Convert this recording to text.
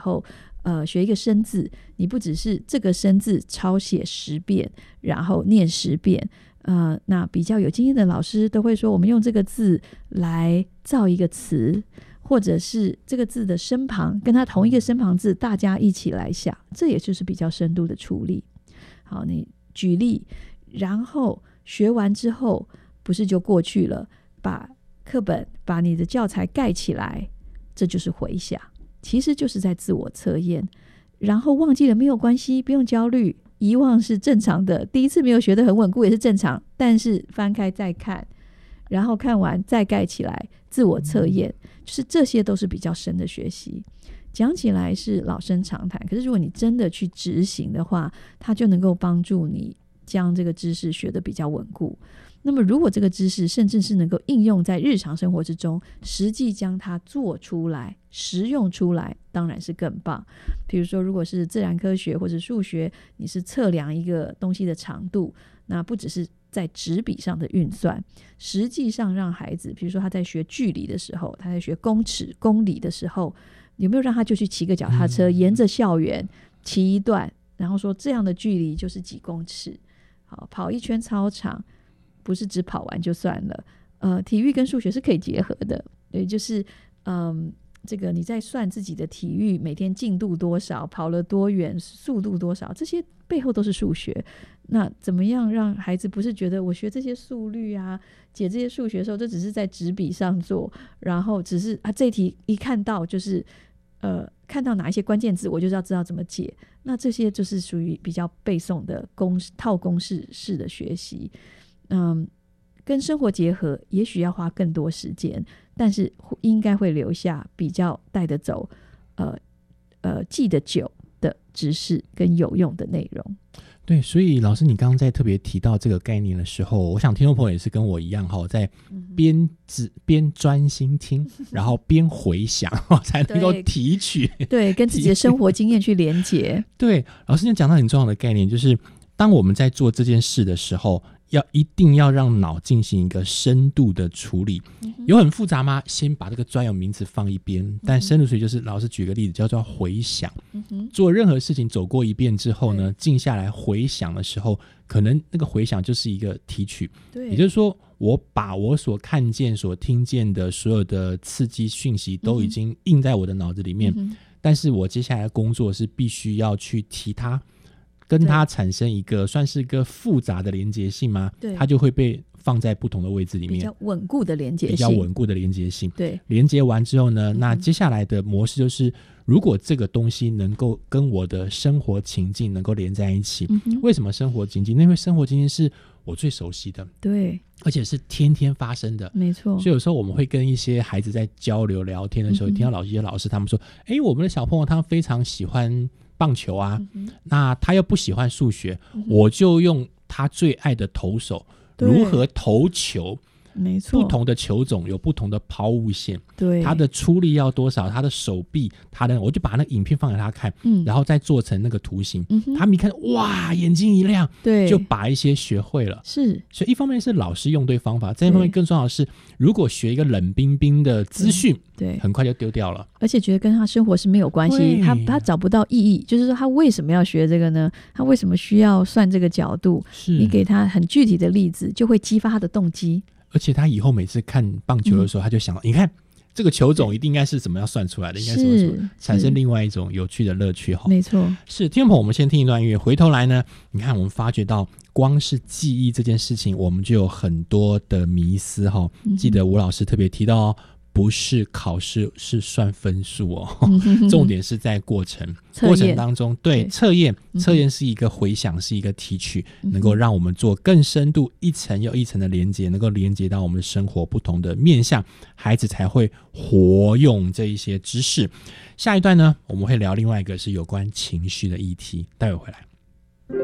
候学一个生字，你不只是这个生字抄写10遍然后念10遍，那比较有经验的老师都会说我们用这个字来造一个词，或者是这个字的身旁跟它同一个身旁字大家一起来想，这也就是比较深度的处理。好，你举例，然后学完之后不是就过去了，把课本把你的教材盖起来，这就是回想，其实就是在自我测验。然后忘记了没有关系，不用焦虑，遗忘是正常的，第一次没有学得很稳固也是正常，但是翻开再看，然后看完再盖起来，自我测验，就是这些都是比较深的学习。讲起来是老生常谈，可是如果你真的去执行的话，它就能够帮助你将这个知识学得比较稳固。那么如果这个知识甚至是能够应用在日常生活之中，实际将它做出来实用出来，当然是更棒。比如说如果是自然科学或者数学，你是测量一个东西的长度，那不只是在纸笔上的运算，实际上让孩子比如说他在学距离的时候，他在学公尺公里的时候，有没有让他就去骑个脚踏车，沿着校园骑一段，然后说这样的距离就是几公尺，好，跑一圈操场，不是只跑完就算了。体育跟数学是可以结合的，对，就是这个你在算自己的体育每天进度多少，跑了多远，速度多少，这些背后都是数学。那怎么样让孩子不是觉得我学这些速率啊，解这些数学的时候，这只是在纸笔上做，然后只是这一题一看到就是看到哪一些关键字我就要知道怎么解，那这些就是属于比较背诵的套公式式的学习。跟生活结合也许要花更多时间，但是应该会留下比较带得走记得久的知识跟有用的内容。 对，所以老师你刚刚在特别提到这个概念的时候，我想听众朋友也是跟我一样在边专心听然后边回想才能够提取， 对，跟自己的生活经验去连结。 对，老师你讲到很重要的概念，就是当我们在做这件事的时候，一定要让脑进行一个深度的处理。有很复杂吗？先把这个专有名词放一边，但深度处理就是老师举个例子叫做回想。做任何事情走过一遍之后呢，静下来回想的时候，可能那个回想就是一个提取。也就是说我把我所看见所听见的所有的刺激讯息都已经印在我的脑子里面，但是我接下来的工作是必须要去提它，跟它产生一个算是一个复杂的连结性吗？它就会被放在不同的位置里面， 比较稳固的连结性， 比较稳固的连结性。 对， 连结完之后呢，那接下来的模式就是，如果这个东西能够跟我的生活情境能够连在一起。为什么生活情境？因为生活情境是我最熟悉的， 对， 而且是天天发生的， 没错。 所以有时候我们会跟一些孩子在交流聊天的时候，听到一些老师他们说，我们的小朋友他非常喜欢棒球啊，那他又不喜欢数学，我就用他最爱的投手如何投球， 没错， 不同的球种有不同的抛物线， 对， 他的出力要多少，他的手臂，我就把那个影片放给他看，然后再做成那个图形，他们一看哇眼睛一亮， 对， 就把一些学会了。 是， 所以一方面是老师用对方法，这一方面更重要的是，如果学一个冷冰冰的资讯，对，很快就丢掉了， 而且觉得跟他生活是没有关系，他找不到意义，就是说他为什么要学这个呢？他为什么需要算这个角度？你给他很具体的例子，就会激发他的动机。 而且他以后每次看棒球的时候，他就想到，你看这个球种一定应该是怎么样算出来的，应该什么产生另外一种有趣的乐趣。 没错， 是。听众朋友，我们先听一段音乐，回头来呢，你看我们发觉到光是记忆这件事情，我们就有很多的迷思。记得吴老师特别提到不是考试是算分数重点是在过程当中，对，测验是一个回想，是一个提取，能够让我们做更深度一层又一层的连接，能够连接到我们的生活不同的面向，孩子才会活用这一些知识。下一段呢，我们会聊另外一个是有关情绪的议题，待会回来。